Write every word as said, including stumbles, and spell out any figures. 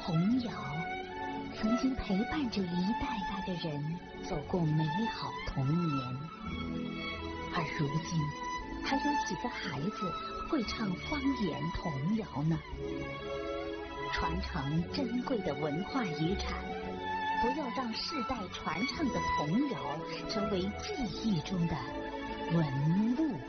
童谣曾经陪伴着一代代的人走过美好童年，而如今还有几个孩子会唱方言童谣呢？传承珍贵的文化遗产，不要让世代传唱的童谣成为记忆中的文物。